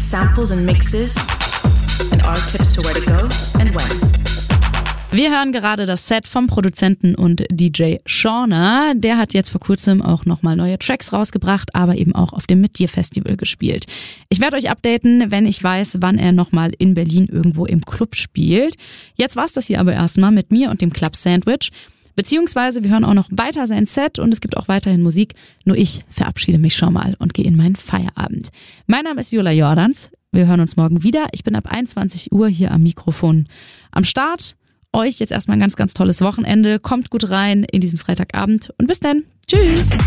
samples and mixes, and our tips to where to go and when. Wir hören gerade das Set vom Produzenten und DJ Shauna. Der hat jetzt vor kurzem auch nochmal neue Tracks rausgebracht, aber eben auch auf dem Mit Dir Festival gespielt. Ich werde euch updaten, wenn ich weiß, wann er nochmal in Berlin irgendwo im Club spielt. Jetzt war's das hier aber erstmal mit mir und dem Club Sandwich. Beziehungsweise wir hören auch noch weiter sein Set und es gibt auch weiterhin Musik. Nur ich verabschiede mich schon mal und gehe in meinen Feierabend. Mein Name ist Jula Jordans. Wir hören uns morgen wieder. Ich bin ab 21 Uhr hier am Mikrofon am Start. Euch jetzt erstmal ein ganz, ganz tolles Wochenende. Kommt gut rein in diesen Freitagabend und bis dann. Tschüss.